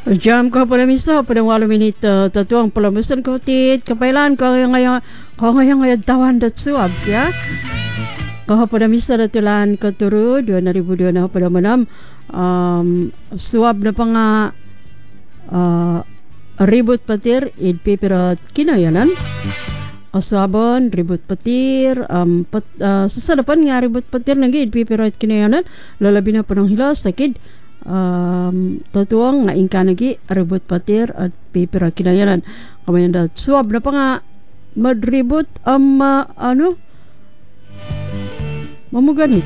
Jam ko pala misto pada 8 minito tatuang pelamusan ko tit kapailan ko ngayon tawan dat suab ya. Ko pada misto datulan ko turu 2002 na pada manam suab na pa nga ribut patir id pipirat kinayanan. Kasabon ribut patir sasadapan nga ribut patir nang id pipirat kinayanan lalabi na panang hilas takid tatuang nga ingka nagi ribut patir at pipira kinayanan kamayan dat suab na pa nga madribut mamuganit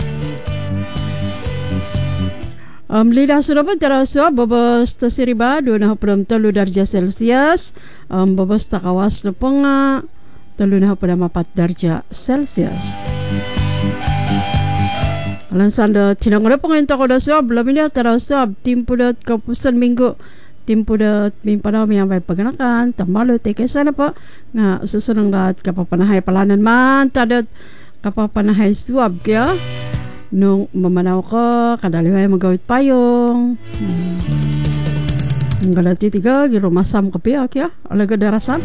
lila sudapan tara suab babas ta siriba 2.3 darja Celsius babas ta kawas na pa nga 3.4 darja Celsius. Alansan da tinanggap pa ngayon tako da suab labi niya tara suab timpudat kapusan minggu timpudat mimpada may ambay paganakan tamalo teke sana pa nga susunang dat kapapanahay palanan man tadat kapapanahay suab kaya nung mamanaw ko kadaliway magawit payong ang galati tiga girumasam kapi kaya alaga darasan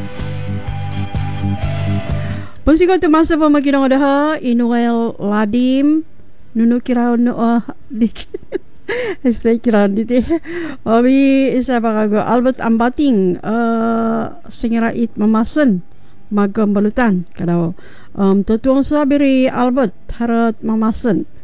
punsi ko tumasa pa maginang adaha inuel ladim Nuno kiraon no Stay kiraon dito. Obi isa pa kago Albert Ambating singirait mamasan magkambalutan kadaw. Tutuang sabiri Albert harat mamasan.